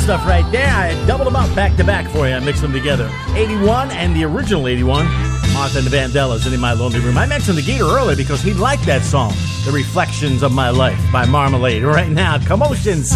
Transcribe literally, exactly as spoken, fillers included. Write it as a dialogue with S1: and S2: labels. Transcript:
S1: stuff right there. I doubled them up back to back for you. I mixed them together. eighty-one and the original eighty-one. Martha and the Vandellas in My Lonely Room. I mentioned the Gator earlier because he liked that song, The Reflections of My Life by Marmalade. Right now, Commotion.